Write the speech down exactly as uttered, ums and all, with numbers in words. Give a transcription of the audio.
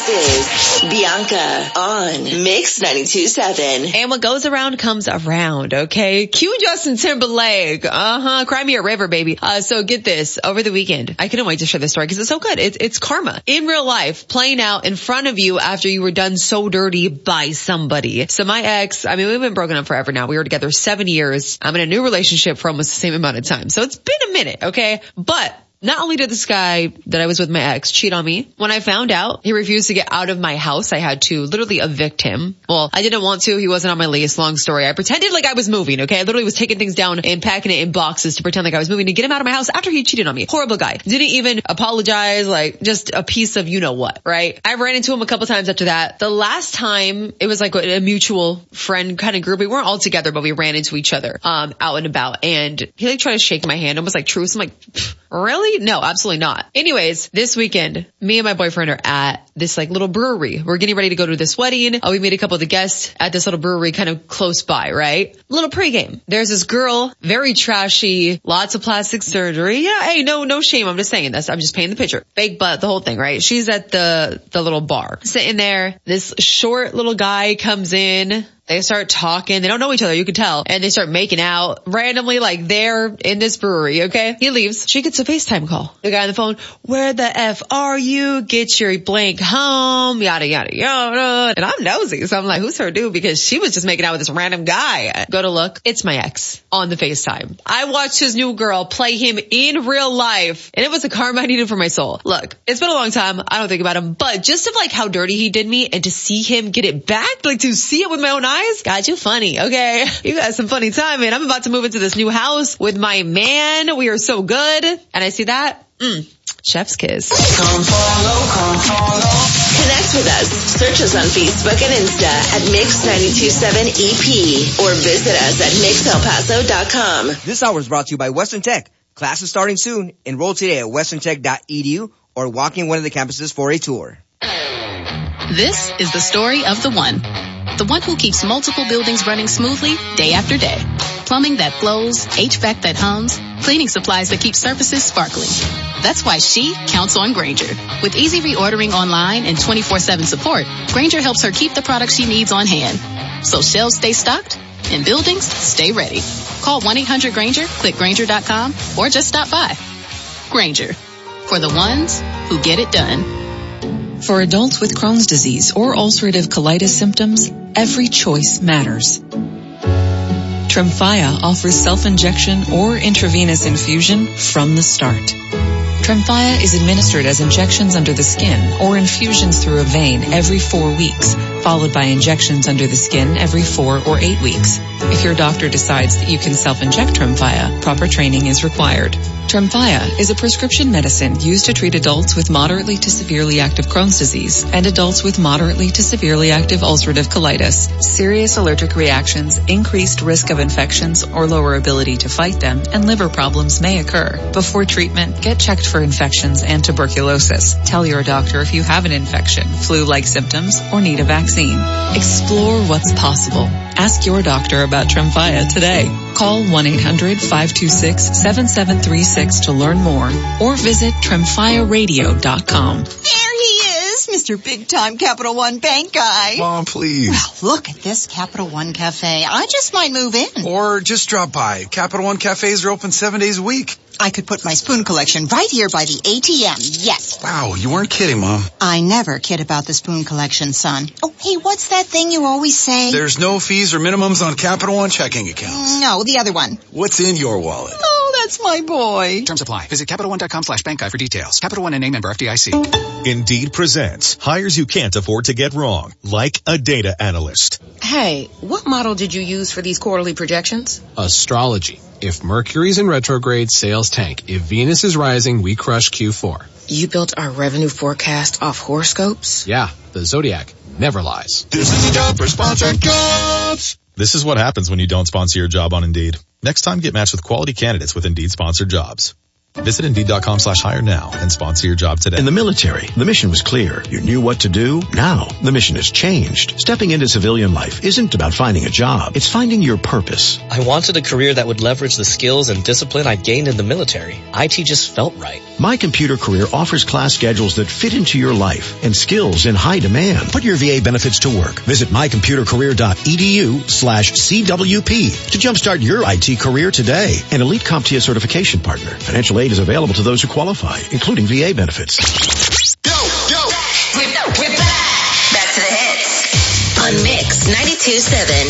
This is Bianca on Mix ninety-two point seven. And what goes around comes around, okay? Cue Justin Timberlake. Uh-huh. Cry me a river, baby. Uh, so get this. Over the weekend, I couldn't wait to share this story because it's so good. It's, it's karma. In real life, playing out in front of you after you were done so dirty by somebody. So my ex, I mean, we've been broken up forever now. We were together seven years. I'm in a new relationship for almost the same amount of time. So it's been a minute, okay? But not only did this guy that I was with my ex cheat on me, when I found out he refused to get out of my house, I had to literally evict him. Well, I didn't want to. He wasn't on my lease. Long story. I pretended like I was moving, okay? I literally was taking things down and packing it in boxes to pretend like I was moving to get him out of my house after he cheated on me. Horrible guy. Didn't even apologize, like just a piece of you know what, right? I ran into him a couple times after that. The last time, it was like a mutual friend kind of group. We weren't all together, but we ran into each other um out and about. And he like tried to shake my hand, almost like truce. I'm like, really? No, absolutely not. Anyways, this weekend, me and my boyfriend are at this like little brewery. We're getting ready to go to this wedding. Oh, we made a couple of the guests at this little brewery kind of close by, right? Little pregame. There's this girl, very trashy, lots of plastic surgery. Yeah, hey, no, no shame. I'm just saying this. I'm just painting the picture. Fake butt, the whole thing, right? She's at the, the little bar sitting there. This short little guy comes in. They start talking. They don't know each other. You can tell. And they start making out randomly, like they're in this brewery. Okay. He leaves. She gets a FaceTime call. The guy on the phone, where the F are you? Get your blank home. Yada, yada, yada. And I'm nosy. So I'm like, who's her dude? Because she was just making out with this random guy. Go to look. It's my ex on the FaceTime. I watched his new girl play him in real life. And it was the karma I needed for my soul. Look, it's been a long time. I don't think about him, but just of like how dirty he did me and to see him get it back, like to see it with my own eyes. God, you funny. Okay. You got some funny time, man. I'm about to move into this new house with my man. We are so good. And I see that. Mm. Chef's kiss. Come follow, come follow. Connect with us. Search us on Facebook and Insta at Mix ninety-two point seven E P or visit us at mix el paso dot com. This hour is brought to you by Western Tech. Class is starting soon. Enroll today at western tech dot e d u or walk in one of the campuses for a tour. This is the story of the one. The one who keeps multiple buildings running smoothly day after day. Plumbing that flows, H V A C that hums, cleaning supplies that keep surfaces sparkling. That's why she counts on Grainger. With easy reordering online and twenty-four seven support, Grainger helps her keep the products she needs on hand. So shelves stay stocked and buildings stay ready. Call one eight hundred Grainger, click Grainger dot com, or just stop by. Grainger, for the ones who get it done. For adults with Crohn's disease or ulcerative colitis symptoms, every choice matters. Tremfya offers self-injection or intravenous infusion from the start. Tremfya is administered as injections under the skin or infusions through a vein every four weeks, followed by injections under the skin every four or eight weeks. If your doctor decides that you can self-inject Tremfya, proper training is required. Tremfya is a prescription medicine used to treat adults with moderately to severely active Crohn's disease and adults with moderately to severely active ulcerative colitis. Serious allergic reactions, increased risk of infections or lower ability to fight them, and liver problems may occur. Before treatment, get checked for infections and tuberculosis. Tell your doctor if you have an infection, flu-like symptoms, or need a vaccine. Explore what's possible. Ask your doctor about Tremfya today. Call one eight hundred five two six seven seven three six to learn more or visit tremfya radio dot com. There he is, Mister Big Time Capital One Bank guy. Mom, please. Well, look at this Capital One Cafe. I just might move in. Or just drop by. Capital One cafes are open seven days a week. I could put my spoon collection right here by the A T M. Yes. Wow, you weren't kidding, Mom. I never kid about the spoon collection, son. Oh, hey, what's that thing you always say? There's no fees or minimums on Capital One checking accounts. No, the other one. What's in your wallet? Oh, that's my boy. Terms apply. Visit Capital One dot com slash bank guide for details. Capital One and name member F D I C. Indeed presents hires you can't afford to get wrong, like a data analyst. Hey, what model did you use for these quarterly projections? Astrology. If Mercury's in retrograde, sales tank. If Venus is rising, we crush Q four. You built our revenue forecast off horoscopes? Yeah, the Zodiac never lies. This is the job for sponsored jobs. This is what happens when you don't sponsor your job on Indeed. Next time, get matched with quality candidates with Indeed sponsored jobs. Visit Indeed.com slash hire now and sponsor your job today. In the military, the mission was clear. You knew what to do. Now, the mission has changed. Stepping into civilian life isn't about finding a job. It's finding your purpose. I wanted a career that would leverage the skills and discipline I gained in the military. I T just felt right. My Computer Career offers class schedules that fit into your life and skills in high demand. Put your V A benefits to work. Visit mycomputercareer.edu slash CWP to jumpstart your I T career today. An Elite CompTIA certification partner. Financial aid is available to those who qualify, including V A benefits. Yo, yo. We're, we're back. Back to the hits on Mix ninety-two point seven.